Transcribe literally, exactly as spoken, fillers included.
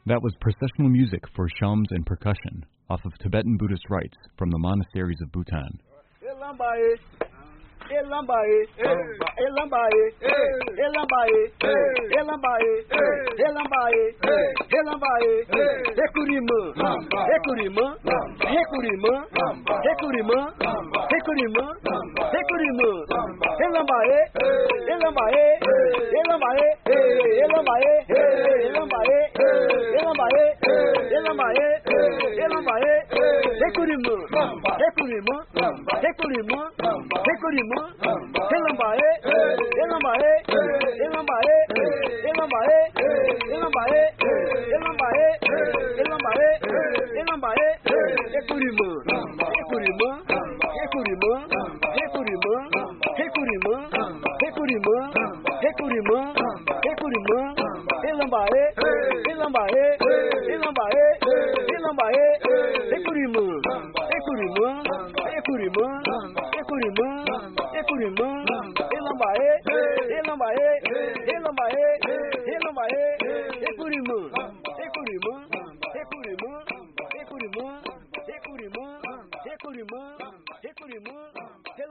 That was processional music for shams and percussion off of Tibetan Buddhist rites from the monasteries of Bhutan. Elambaye, Elambaye, Elambaye, Elambaye, Elambaye, Elambaye, Ekurima, Ekurima, Ekurima, Ekurima, Ekurima, Ekurima, Elambaye, Elambaye, Elambaye, Elambaye, Elambaye, Elambaye, Elambaye, Elambaye, Ekurima, Ekurima, Ekurima, Ekurima, Elambaye, Elambaye, Elambaye, Elambaye, Elambaye, Elambaye, Elambaye, Elambaye, Ekurima, Ekurima, Ekurima, Ekurima, Ekurima, Ekurima, Ekurima, Ekurima, Elambaye, Elambaye, Elambaye, Elambaye, Ekurima, Ekurima, Ekurima, Ekurima, Ekurima, Elambaye, Elambaye,